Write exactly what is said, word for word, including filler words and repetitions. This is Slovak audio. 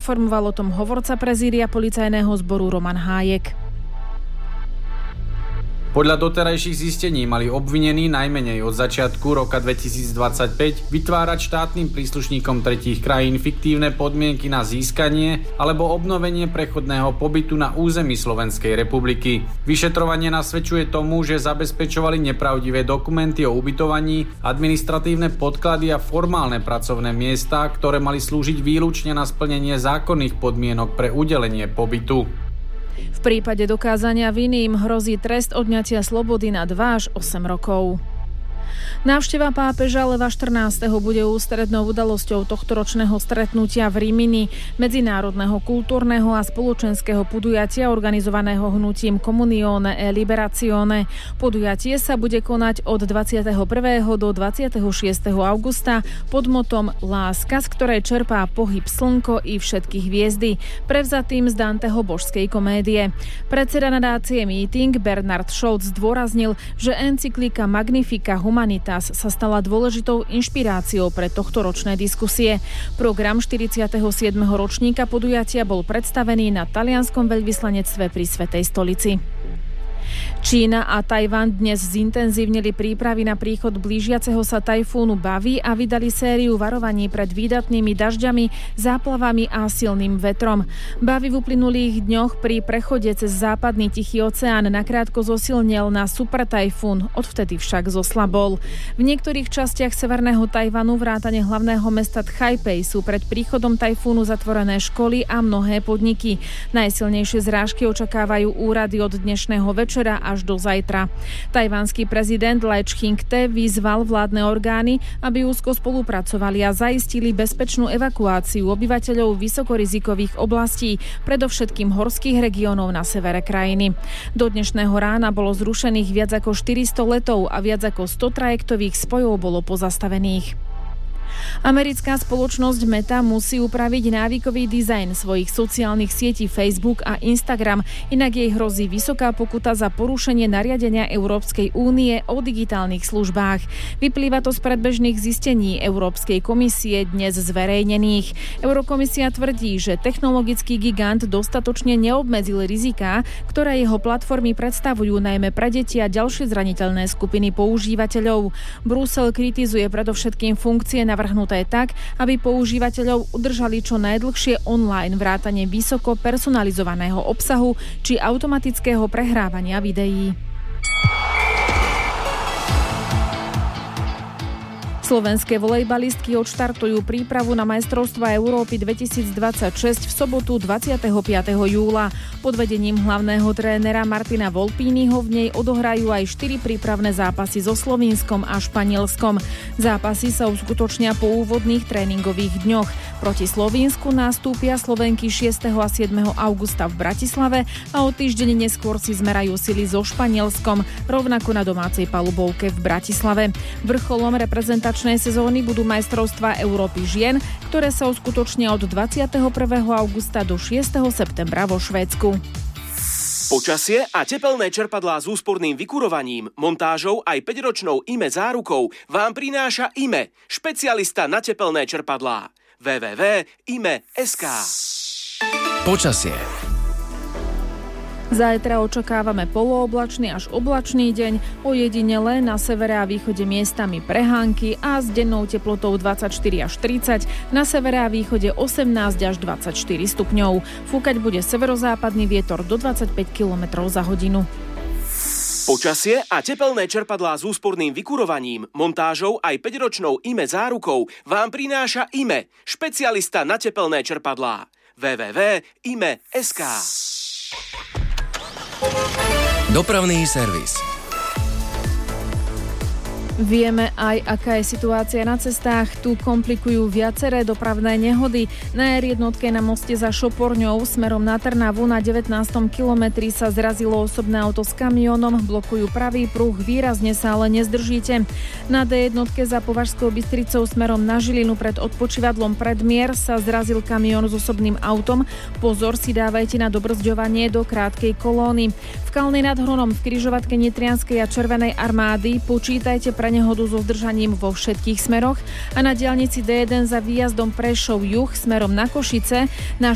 informoval o tom hovorca prezídia policajného zboru Roman Hájek. Podľa doterajších zistení mali obvinení najmenej od začiatku roka dvetisícdvadsaťpäť vytvárať štátnym príslušníkom tretích krajín fiktívne podmienky na získanie alebo obnovenie prechodného pobytu na území Slovenskej republiky. Vyšetrovanie nasvedčuje tomu, že zabezpečovali nepravdivé dokumenty o ubytovaní, administratívne podklady a formálne pracovné miesta, ktoré mali slúžiť výlučne na splnenie zákonných podmienok pre udelenie pobytu. V prípade dokázania viny im hrozí trest odňatia slobody na dva až osem rokov. Návšteva pápeža Leva štrnásteho bude ústrednou udalosťou tohtoročného stretnutia v Rimini, medzinárodného kultúrneho a spoločenského podujatia organizovaného hnutím Comunione e Liberazione. Podujatie sa bude konať od dvadsiateho prvého do dvadsiateho šiesteho augusta pod motom Láska, z ktorej čerpá pohyb slnko i všetky hviezdy, prevzatým z Danteho božskej komédie. Predseda nadácie Meeting Bernard Scholz zdôraznil, že encyklika Magnifica Humanitas sa stala dôležitou inšpiráciou pre tohtoročné diskusie. Program štyridsiateho siedmeho ročníka podujatia bol predstavený na talianskom veľvyslanectve pri Svätej stolici. Čína a Tajvan dnes zintenzívnili prípravy na príchod blížiaceho sa tajfúnu Bavi a vydali sériu varovaní pred výdatnými dažďami, záplavami a silným vetrom. Bavi v uplynulých dňoch pri prechode cez západný Tichý oceán nakrátko zosilnel na supertajfún, odvtedy však zoslabol. V niektorých častiach severného Tajvanu vrátane hlavného mesta Tchajpej sú pred príchodom tajfúnu zatvorené školy a mnohé podniky. Najsilnejšie zrážky očakávajú úrady od dnešného večera až do zajtra. Tajvanský prezident Lai Ching-te vyzval vládne orgány, aby úzko spolupracovali a zaistili bezpečnú evakuáciu obyvateľov vysokorizikových oblastí, predovšetkým horských regiónov na severe krajiny. Do dnešného rána bolo zrušených viac ako štyristo letov a viac ako sto trajektových spojov bolo pozastavených. Americká spoločnosť Meta musí upraviť návykový dizajn svojich sociálnych sietí Facebook a Instagram, inak jej hrozí vysoká pokuta za porušenie nariadenia Európskej únie o digitálnych službách. Vyplýva to z predbežných zistení Európskej komisie dnes zverejnených. Eurokomisia tvrdí, že technologický gigant dostatočne neobmedzil riziká, ktoré jeho platformy predstavujú najmä pre deti a ďalšie zraniteľné skupiny používateľov. Brusel kritizuje predovšetkým funkcie navrhnuté tak, aby používateľov udržali čo najdlhšie online vrátane vysoko personalizovaného obsahu či automatického prehrávania videí. Slovenské volejbalistky odštartujú prípravu na majstrovstvá Európy dvetisícdvadsaťšesť v sobotu dvadsiateho piateho júla. Pod vedením hlavného trénera Martina Volpínyho v nej odohrajú aj štyri prípravné zápasy so Slovinskom a Španielskom. Zápasy sa uskutočnia po úvodných tréningových dňoch. Proti Slovinsku nastúpia Slovenky šiesteho a siedmeho augusta v Bratislave a o týždeň neskôr si zmerajú sily so Španielskom, rovnako na domácej palubovke v Bratislave. Vrcholom reprezentačnej sezóny budú majstrovstvá Európy žien, ktoré sa uskutočnia od dvadsiateho prvého augusta do šiesteho septembra vo Švédsku. Počasie a tepelné čerpadlá s úsporným vykurovaním, montážou aj päťročnou í em é zárukou vám prináša í em é, špecialista na tepelné čerpadlá. w w w bodka i m e bodka es ka. Počasie. Zajtra očakávame polooblačný až oblačný deň, ojedinele na severe a východe miestami prehánky a s dennou teplotou dvadsaťštyri až tridsať, na severe a východe osemnásť až dvadsaťštyri stupňov. Fúkať bude severozápadný vietor do dvadsaťpäť kilometrov za hodinu. Počasie a tepelné čerpadlá s úsporným vykurovaním, montážou aj päťročnou í em é zárukou vám prináša í em é, špecialista na tepelné čerpadlá. w w w bodka i m e bodka es ka. Dopravný servis. Vieme aj, aká je situácia na cestách. Tu komplikujú viaceré dopravné nehody. Na er jednotke na moste za Šoporňou smerom na Trnavu na devätnástom kilometri sa zrazilo osobné auto s kamiónom. Blokujú pravý pruh, výrazne sa ale nezdržíte. Na dé jednotke za Považskou Bystricou smerom na Žilinu pred odpočívadlom Predmier sa zrazil kamión s osobným autom. Pozor si dávajte na dobrzďovanie do krátkej kolóny. V Kalnej nad Hronom v križovatke Nitrianskej a Červenej armády počítajte pre nehodu so zdržaním vo všetkých smeroch a na diaľnici dé jeden za výjazdom Prešov juh smerom na Košice na